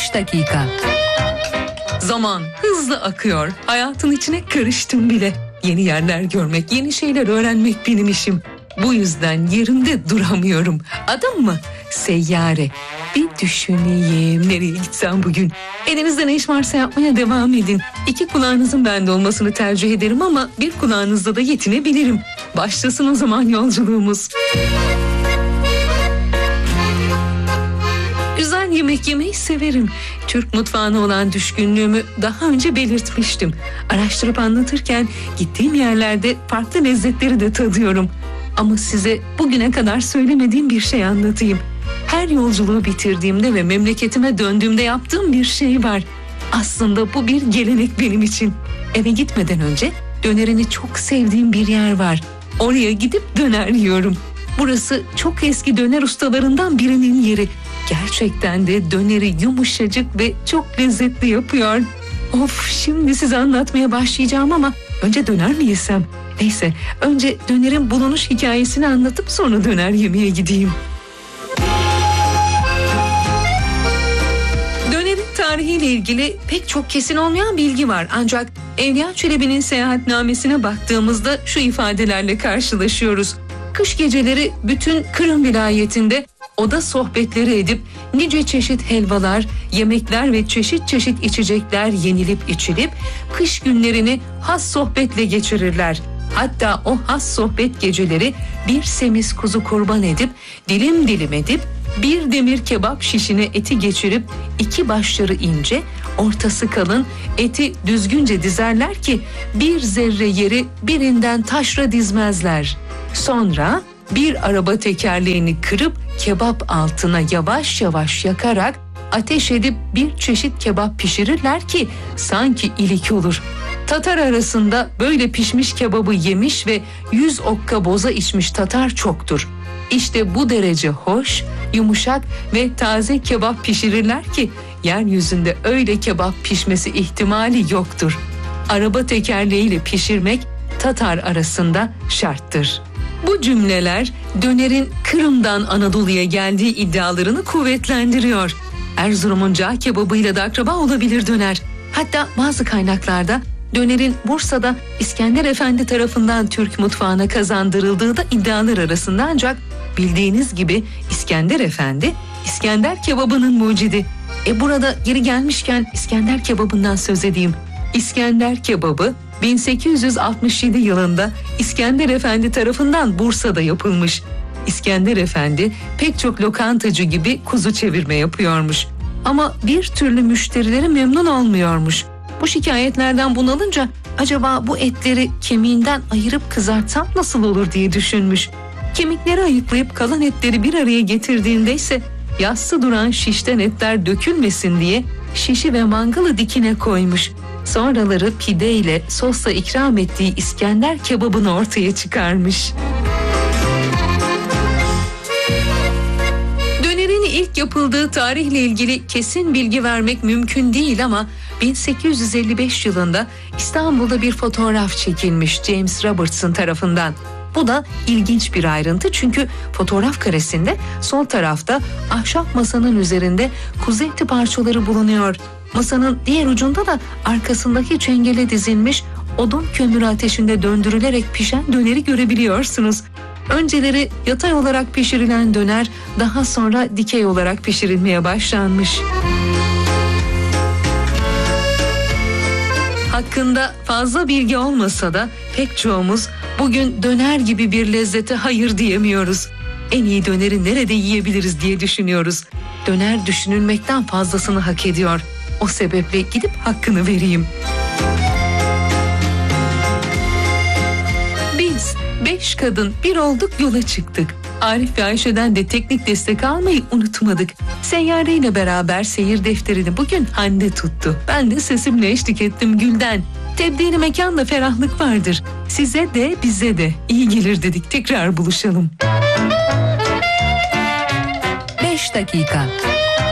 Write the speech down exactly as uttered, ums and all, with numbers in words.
beş dakika. Zaman hızlı akıyor. Hayatın içine karıştım bile. Yeni yerler görmek, yeni şeyler öğrenmek benim işim. Bu yüzden yerimde duramıyorum. Adım mı? Seyyare. Bir düşüneyim nereye gitsem bugün. Elinizde ne iş varsa yapmaya devam edin. İki kulağınızın bende olmasını tercih ederim ama bir kulağınızda da yetinebilirim. Başlasın o zaman yolculuğumuz. Güzel yemek yemeyi severim. Türk mutfağına olan düşkünlüğümü daha önce belirtmiştim. Araştırıp anlatırken gittiğim yerlerde farklı lezzetleri de tadıyorum. Ama size bugüne kadar söylemediğim bir şey anlatayım. Her yolculuğu bitirdiğimde ve memleketime döndüğümde yaptığım bir şey var. Aslında bu bir gelenek benim için. Eve gitmeden önce dönerini çok sevdiğim bir yer var. Oraya gidip döner yiyorum. Burası çok eski döner ustalarından birinin yeri. Gerçekten de döneri yumuşacık ve çok lezzetli yapıyor. Of, şimdi size anlatmaya başlayacağım ama önce döner mi yesem? Neyse, önce dönerin bulunuş hikayesini anlatıp sonra döner yemeye gideyim. Dönerin tarihiyle ilgili pek çok kesin olmayan bilgi var. Ancak Evliya Çelebi'nin seyahatnamesine baktığımızda şu ifadelerle karşılaşıyoruz. Kış geceleri bütün Kırım vilayetinde oda sohbetleri edip nice çeşit helvalar, yemekler ve çeşit çeşit içecekler yenilip içilip kış günlerini has sohbetle geçirirler. Hatta o has sohbet geceleri bir semiz kuzu kurban edip dilim dilim edip bir demir kebap şişine eti geçirip iki başları ince, ortası kalın eti düzgünce dizerler ki bir zerre yeri birinden taşra dizmezler. Sonra bir araba tekerleğini kırıp kebap altına yavaş yavaş yakarak ateş edip bir çeşit kebap pişirirler ki sanki ilik olur. Tatar arasında böyle pişmiş kebabı yemiş ve yüz okka boza içmiş Tatar çoktur. İşte bu derece hoş, yumuşak ve taze kebap pişirirler ki yeryüzünde öyle kebap pişmesi ihtimali yoktur. Araba tekerleğiyle pişirmek Tatar arasında şarttır. Bu cümleler dönerin Kırım'dan Anadolu'ya geldiği iddialarını kuvvetlendiriyor. Erzurum'un cağ kebabıyla da akraba olabilir döner. Hatta bazı kaynaklarda dönerin Bursa'da İskender Efendi tarafından Türk mutfağına kazandırıldığı da iddialar arasında, ancak bildiğiniz gibi İskender Efendi İskender kebabının mucidi. E burada geri gelmişken İskender kebabından söz edeyim. İskender kebabı bin sekiz yüz altmış yedi yılında İskender Efendi tarafından Bursa'da yapılmış. İskender Efendi pek çok lokantacı gibi kuzu çevirme yapıyormuş. Ama bir türlü müşterileri memnun olmuyormuş. Bu şikayetlerden bunalınca acaba bu etleri kemiğinden ayırıp kızartsam nasıl olur diye düşünmüş. Kemikleri ayıklayıp kalan etleri bir araya getirdiğinde ise yassı duran şişten etler dökülmesin diye şişi ve mangalı dikine koymuş. Sonraları pide ile sosla ikram ettiği İskender kebabını ortaya çıkarmış. Dönerin ilk yapıldığı tarihle ilgili kesin bilgi vermek mümkün değil ama bin sekiz yüz elli beş yılında İstanbul'da bir fotoğraf çekilmiş James Robertson tarafından. Bu da ilginç bir ayrıntı çünkü fotoğraf karesinde sol tarafta ahşap masanın üzerinde kuzu eti parçaları bulunuyor. Masanın diğer ucunda da arkasındaki çengele dizilmiş odun kömürü ateşinde döndürülerek pişen döneri görebiliyorsunuz. Önceleri yatay olarak pişirilen döner daha sonra dikey olarak pişirilmeye başlanmış. Hakkında fazla bilgi olmasa da pek çoğumuz bugün döner gibi bir lezzete hayır diyemiyoruz. En iyi döneri nerede yiyebiliriz diye düşünüyoruz. Döner düşünülmekten fazlasını hak ediyor. O sebeple gidip hakkını vereyim. Biz beş kadın bir olduk, yola çıktık. Arif ve Ayşe'den de teknik destek almayı unutmadık. Seyyare ile beraber seyir defterini bugün Hande tuttu. Ben de sesimle eşlik ettim Gülden. Tebdili mekanda ferahlık vardır. Size de bize de iyi gelir dedik. Tekrar buluşalım. beş dakika.